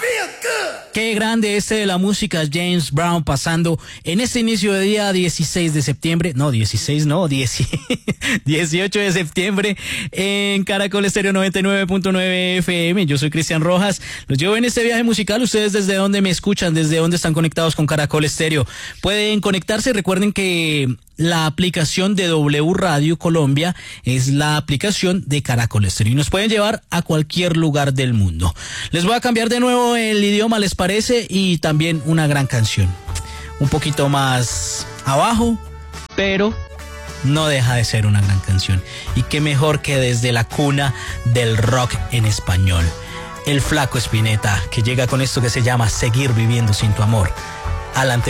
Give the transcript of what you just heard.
Qué grande este de la música, James Brown, pasando en este inicio de día 16 de septiembre, no, 16 no, 18 de septiembre en Caracol Estéreo 99.9 FM. Yo soy Cristian Rojas, los llevo en este viaje musical. Ustedes desde dónde me escuchan, desde dónde están conectados con Caracol Estéreo. Pueden conectarse, recuerden que la aplicación de W Radio Colombia es la aplicación de Caracol Estéreo y nos pueden llevar a cualquier lugar del mundo. Les voy a cambiar de nuevo el idioma, ¿les parece? Y también una gran canción, un poquito más abajo, pero no deja de ser una gran canción. Y qué mejor que desde la cuna del rock en español, el Flaco Spinetta, que llega con esto que se llama Seguir viviendo sin tu amor. Adelante.